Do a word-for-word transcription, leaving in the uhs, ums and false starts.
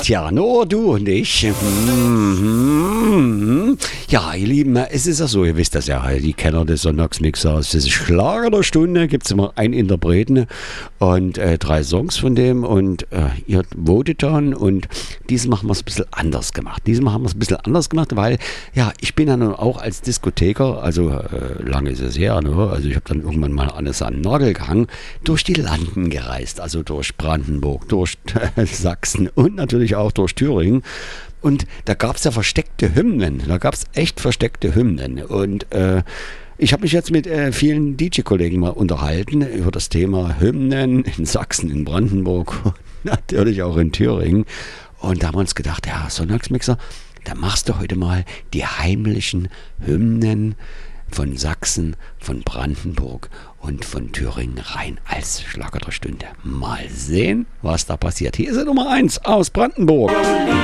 Tja, nur du und ich. Mhm. Ja, ihr Lieben, es ist ja so, ihr wisst das ja, die Kenner des Sonntagsmixers. Das ist Schlager der Stunde, gibt es immer einen Interpreten und äh, drei Songs von dem und äh, ihr votet dann und diesmal haben wir es ein bisschen anders gemacht. Diesmal haben wir es ein bisschen anders gemacht, weil, ja, ich bin ja nun auch als Diskotheker, also äh, lange ist es her, ne? Also ich habe dann irgendwann mal alles an den Nagel gehangen, durch die Landen gereist, also durch Brandenburg, durch äh, Sachsen und natürlich auch durch Thüringen. Und da gab es ja versteckte Hymnen. Da gab es echt versteckte Hymnen. Und äh, ich habe mich jetzt mit äh, vielen D J-Kollegen mal unterhalten über das Thema Hymnen in Sachsen, in Brandenburg und natürlich auch in Thüringen. Und da haben wir uns gedacht, ja, Sonntagsmixer, da machst du heute mal die heimlichen Hymnen von Sachsen, von Brandenburg und von Thüringen rein als Schlager der Stunde. Mal sehen, was da passiert. Hier ist er Nummer eins aus Brandenburg.